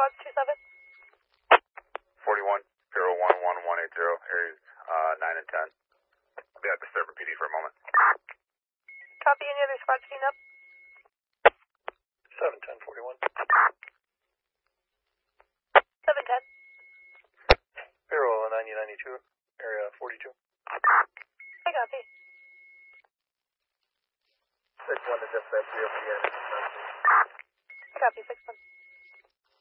squads 27. 41, 011180, areas 9 and 10. I'll be at the server PD for a moment. Copy, any other squads queuing up? 71041. 710. Bureau 9092, area 42. I copy. 6-1 to dispatch, 3 I copy, 6-1.